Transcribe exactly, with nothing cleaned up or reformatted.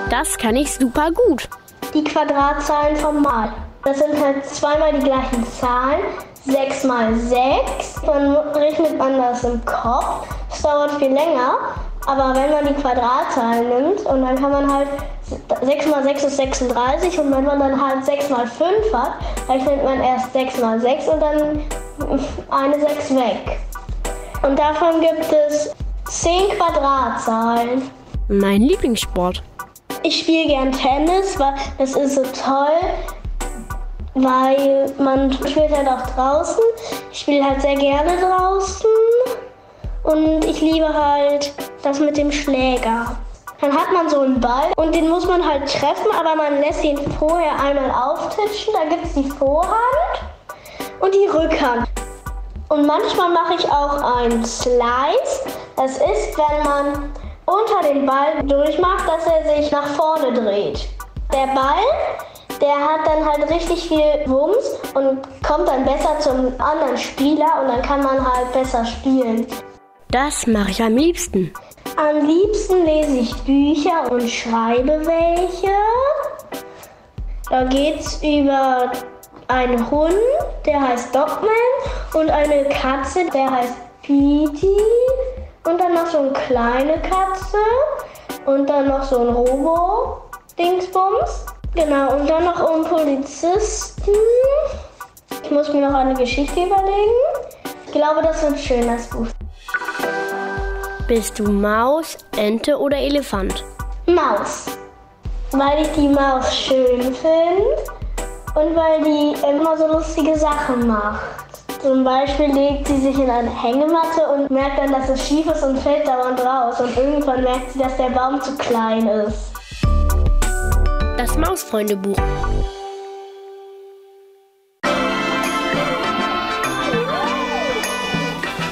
Das kann ich super gut. Die Quadratzahlen vom Mal. Das sind halt zweimal die gleichen Zahlen. sechs mal sechs. Dann rechnet man das im Kopf. Das dauert viel länger. Aber wenn man die Quadratzahlen nimmt und dann kann man halt sechs mal sechs ist sechsunddreißig und wenn man dann halt sechs mal fünf hat, rechnet man erst sechs mal sechs und dann eine sechs weg. Und davon gibt es zehn Quadratzahlen. Mein Lieblingssport. Ich spiele gern Tennis, weil das ist so toll, weil man spielt halt auch draußen. Ich spiele halt sehr gerne draußen und ich liebe halt das mit dem Schläger. Dann hat man so einen Ball und den muss man halt treffen, aber man lässt ihn vorher einmal auftitschen. Da gibt es die Vorhand und die Rückhand. Und manchmal mache ich auch einen Slice. Das ist, wenn man unter den Ball durchmacht, dass er sich nach vorne dreht. Der Ball, der hat dann halt richtig viel Wumms und kommt dann besser zum anderen Spieler und dann kann man halt besser spielen. Das mache ich am liebsten. Am liebsten lese ich Bücher und schreibe welche. Da geht's über einen Hund, der heißt Dogman, und eine Katze, der heißt Petey. Und dann noch so eine kleine Katze und dann noch so ein Robo-Dingsbums. Genau, und dann noch einen Polizisten. Ich muss mir noch eine Geschichte überlegen. Ich glaube, das wird schön, das Buch. Bist du Maus, Ente oder Elefant? Maus. Weil ich die Maus schön finde und weil die immer so lustige Sachen macht. Zum Beispiel legt sie sich in eine Hängematte und merkt dann, dass es schief ist und fällt dauernd raus. Und irgendwann merkt sie, dass der Baum zu klein ist. Das Mausfreunde-Buch.